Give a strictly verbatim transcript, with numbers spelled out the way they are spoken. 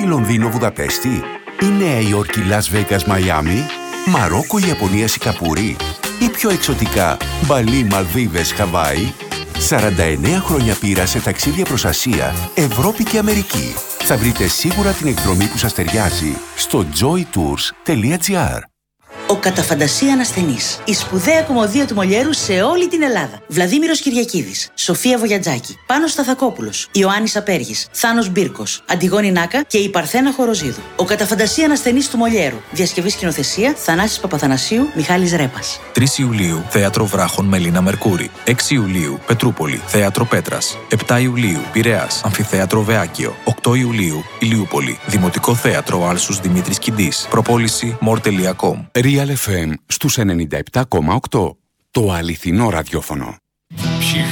Παρίσι, Λονδίνο, Βουδαπέστη. Η Νέα Υόρκη, Λας Βέγκας, Μαϊάμι. Μαρόκο, Ιαπωνία, Σιγκαπούρη. Ή πιο εξωτικά, Μπαλί, Μαλδίβες, Χαβάη. σαράντα εννέα χρόνια πείρα σε ταξίδια προς Ασία, Ευρώπη και Αμερική. Θα βρείτε σίγουρα την εκδρομή που σας ταιριάζει στο joy tours τελεία gr. Ο κατά φαντασία ανασθενής. Η σπουδαία κομμωδία του Μολιέρου σε όλη την Ελλάδα. Βλαδίμηρος Κυριακίδης, Σοφία Βογιατζάκη, Πάνος Σταθακόπουλος, Ιωάννης Απέργης, Θάνος Μπίρκος, Αντιγόνη Νάκα και η Παρθένα Χοροζίδου. Ο κατά φαντασία ανασθενής του Μολιέρου. Διασκευή σκηνοθεσία Θανάσης Παπαθανασίου, Μιχάλης Ρέπας. τρεις Ιουλίου, Θέατρο Βράχων Μελίνα Μερκούρη. έξι Ιουλίου, Πετρούπολη, Θέατρο Πέτρας. επτά Ιουλίου, Πειραιάς, Αμφιθέατρο Βεάκιο. οκτώ Ιουλίου, Ηλιούπολη, Δημοτικό Θέατρο Άλσους Δημήτρης Κιντής. Προπόληση μορ τελεία κομ. Real εφ εμ στους ενενήντα επτά κόμμα οκτώ. Το αληθινό ραδιόφωνο.